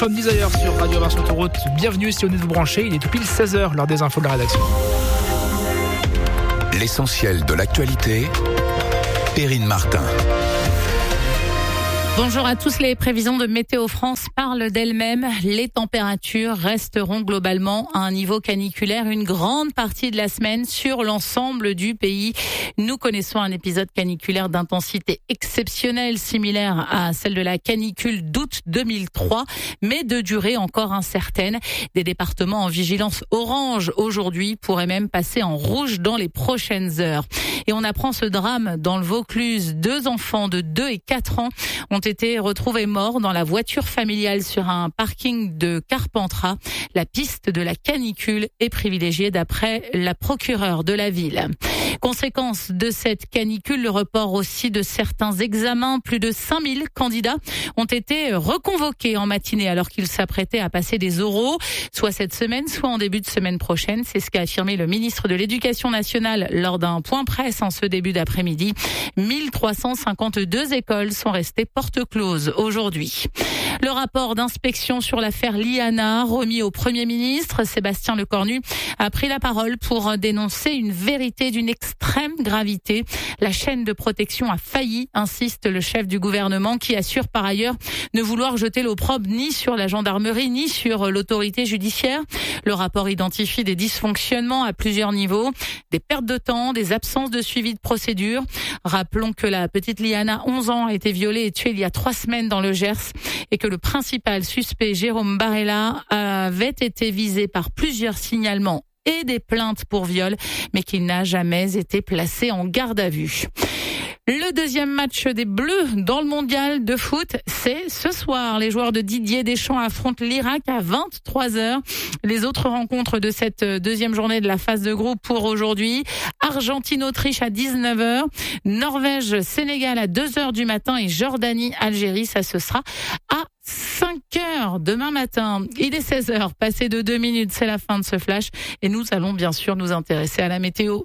Pump Desire sur Radio Vinci Autoroute. Bienvenue si vous venez de vous brancher, il est tout pile 16h lors des infos de la rédaction. L'essentiel de l'actualité, Perrine Martin. Bonjour à tous, les prévisions de Météo France parlent d'elles-mêmes. Les températures resteront globalement à un niveau caniculaire une grande partie de la semaine sur l'ensemble du pays. Nous connaissons un épisode caniculaire d'intensité exceptionnelle, similaire à celle de la canicule d'août 2003, mais de durée encore incertaine. Des départements en vigilance orange aujourd'hui pourraient même passer en rouge dans les prochaines heures. Et on apprend ce drame dans le Vaucluse. 2 enfants de 2 et 4 ans ont été retrouvés morts dans la voiture familiale sur un parking de Carpentras. La piste de la canicule est privilégiée d'après la procureure de la ville. Conséquence de cette canicule, le report aussi de certains examens. Plus de 5000 candidats ont été reconvoqués en matinée alors qu'ils s'apprêtaient à passer des oraux, soit cette semaine, soit en début de semaine prochaine. C'est ce qu'a affirmé le ministre de l'Éducation nationale lors d'un point presse en ce début d'après-midi. 1352 écoles sont restées porte close aujourd'hui. Le rapport d'inspection sur l'affaire Liana, remis au Premier ministre, Sébastien Lecornu, a pris la parole pour dénoncer une vérité d'une extrême gravité. La chaîne de protection a failli, insiste le chef du gouvernement, qui assure par ailleurs ne vouloir jeter l'opprobre ni sur la gendarmerie ni sur l'autorité judiciaire. Le rapport identifie des dysfonctionnements à plusieurs niveaux, des pertes de temps, des absences de suivi de procédure. Rappelons que la petite Liana, 11 ans, a été violée et tuée il y a 3 semaines dans le Gers et que le principal suspect, Jérôme Barella, avait été visé par plusieurs signalements et des plaintes pour viol, mais qu'il n'a jamais été placé en garde à vue. Le deuxième match des Bleus dans le mondial de foot, c'est ce soir. Les joueurs de Didier Deschamps affrontent l'Irak à 23h. Les autres rencontres de cette deuxième journée de la phase de groupe pour aujourd'hui. Argentine-Autriche à 19h. Norvège-Sénégal à 2h du matin et Jordanie-Algérie, ça ce sera à 5h demain matin. Il est 16h, passé de 2 minutes, c'est la fin de ce flash. Et nous allons bien sûr nous intéresser à la météo.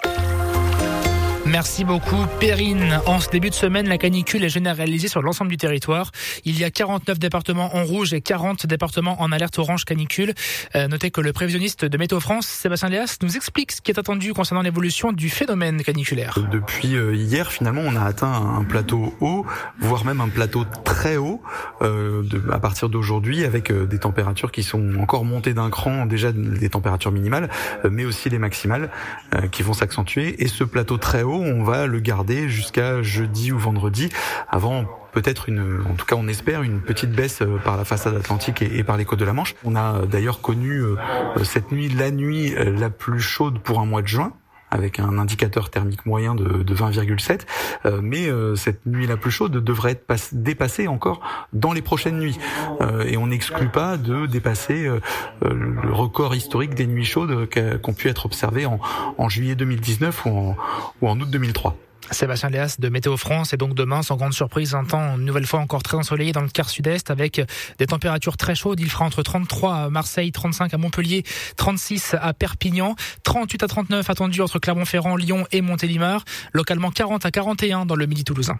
Merci beaucoup Perrine. En ce début de semaine, la canicule est généralisée sur l'ensemble du territoire. Il y a 49 départements en rouge et 40 départements en alerte orange canicule. Notez que le prévisionniste de Météo France, Sébastien Léas, nous explique ce qui est attendu concernant l'évolution du phénomène caniculaire. Depuis hier, finalement, on a atteint un plateau haut, voire même un plateau très haut à partir d'aujourd'hui, avec des températures qui sont encore montées d'un cran, déjà des températures minimales, mais aussi les maximales qui vont s'accentuer. Et ce plateau très haut, on va le garder jusqu'à jeudi ou vendredi, avant peut-être en tout cas on espère, une petite baisse par la façade atlantique et par les côtes de la Manche. On a d'ailleurs connu cette nuit, la nuit la plus chaude pour un mois de juin, avec un indicateur thermique moyen de 20,7. Mais cette nuit la plus chaude devrait être dépassée encore dans les prochaines nuits. Et on n'exclut pas de dépasser le record historique des nuits chaudes qu'ont pu être observées en juillet 2019 ou en août 2003. Sébastien Léas de Météo France. Et donc demain, sans grande surprise, un temps une nouvelle fois encore très ensoleillé dans le quart sud-est avec des températures très chaudes. Il fera entre 33 à Marseille, 35 à Montpellier, 36 à Perpignan, 38 à 39 attendu entre Clermont-Ferrand, Lyon et Montélimar. Localement 40 à 41 dans le Midi toulousain.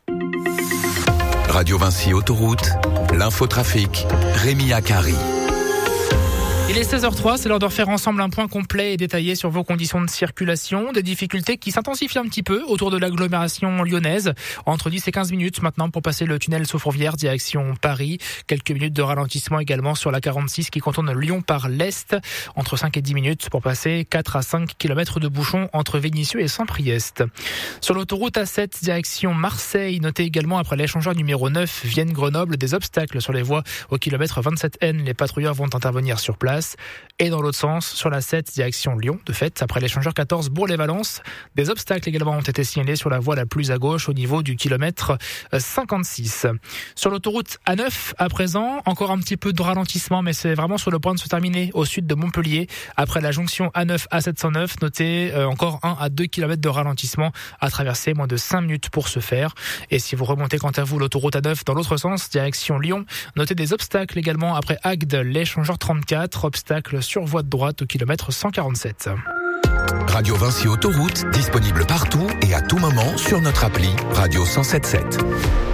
Radio Vinci Autoroute, l'infotrafic, Rémi Akari. Il est 16h03, c'est l'heure de refaire ensemble un point complet et détaillé sur vos conditions de circulation. Des difficultés qui s'intensifient un petit peu autour de l'agglomération lyonnaise. Entre 10 et 15 minutes maintenant pour passer le tunnel Sceaux-Fourvière direction Paris. Quelques minutes de ralentissement également sur la 46 qui contourne Lyon par l'est. Entre 5 et 10 minutes pour passer 4 à 5 km de bouchons entre Vénissieux et Saint-Priest. Sur l'autoroute A7 direction Marseille, notez également après l'échangeur numéro 9 Vienne-Grenoble des obstacles sur les voies au kilomètre 27N. Les patrouilleurs vont intervenir sur place. Et dans l'autre sens, sur la 7, direction Lyon, de fait, après l'échangeur 14 Bourg-les-Valences, des obstacles également ont été signalés sur la voie la plus à gauche au niveau du kilomètre 56. Sur l'autoroute A9, à présent, encore un petit peu de ralentissement, mais c'est vraiment sur le point de se terminer au sud de Montpellier. Après la jonction A9 A709, notez encore 1 à 2 km de ralentissement à traverser, moins de 5 minutes pour ce faire. Et si vous remontez quant à vous l'autoroute A9 dans l'autre sens, direction Lyon, notez des obstacles également après Agde, l'échangeur 34, obstacle sur voie de droite au kilomètre 147. Radio Vinci Autoroute, disponible partout et à tout moment sur notre appli Radio 107.7.